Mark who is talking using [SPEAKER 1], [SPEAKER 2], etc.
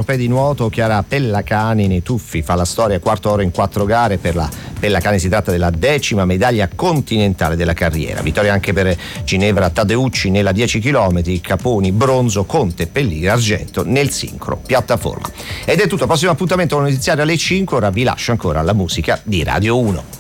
[SPEAKER 1] scarpe di nuoto, Chiara Pellacani nei tuffi fa la storia, quarto oro in 4 gare per la Pellacani. Si tratta della 10ª medaglia continentale della carriera. Vittoria anche per Ginevra Tadeucci nella 10 km, Caponi bronzo, Conte Pellini argento nel sincro piattaforma. Ed è tutto, prossimo appuntamento con il notiziario alle 5. Ora vi lascio ancora alla musica di Radio 1.